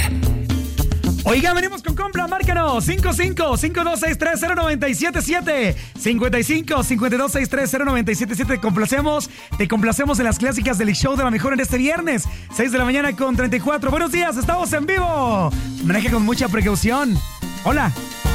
Oiga, venimos con compra, márcanos 55-5263-0977 55-5263-0977. Te complacemos en las clásicas del show de la mejor en este viernes 6 de la mañana con 34. Buenos días, estamos en vivo. Maneje con mucha precaución. Hola.